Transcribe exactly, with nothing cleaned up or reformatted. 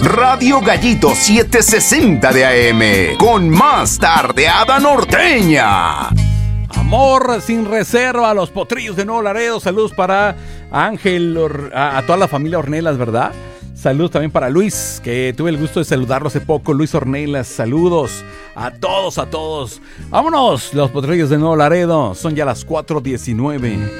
Radio Gallito setecientos sesenta de A M, con más tardeada norteña. Amor sin reserva a los potrillos de Nuevo Laredo. Saludos para Ángel, a, a toda la familia Ornelas, ¿verdad? Saludos también para Luis, que tuve el gusto de saludarlo hace poco. Luis Ornelas, saludos a todos, a todos. Vámonos, los potrillos de Nuevo Laredo. Son ya las cuatro diecinueve.